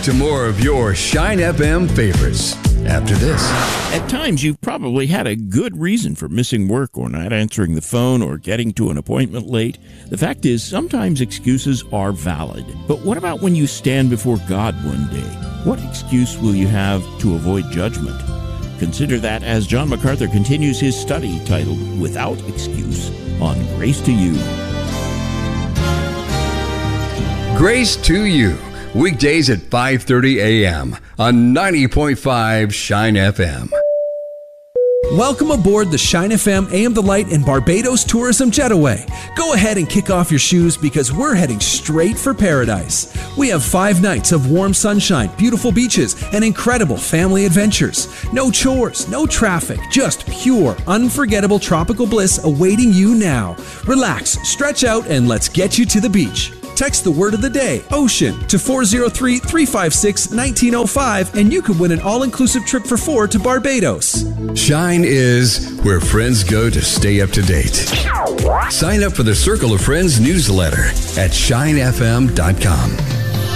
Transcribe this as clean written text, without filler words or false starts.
to more of your Shine FM favorites after this. At times, you've probably had a good reason for missing work or not answering the phone or getting to an appointment late. The fact is, sometimes excuses are valid. But what about when you stand before God one day? What excuse will you have to avoid judgment? Consider that as John MacArthur continues his study titled Without Excuse on Grace to You. Grace to You, weekdays at 5:30 a.m. on 90.5 Shine FM. Welcome aboard the Shine FM AM The Light and Barbados Tourism Jetaway. Go ahead and kick off your shoes because we're heading straight for paradise. We have 5 nights of warm sunshine, beautiful beaches, and incredible family adventures. No chores, no traffic, just pure, unforgettable tropical bliss awaiting you now. Relax, stretch out, and let's get you to the beach. Text the word of the day, OCEAN, to 403-356-1905, and you could win an all-inclusive trip for 4 to Barbados. Shine is where friends go to stay up to date. Sign up for the Circle of Friends newsletter at shinefm.com.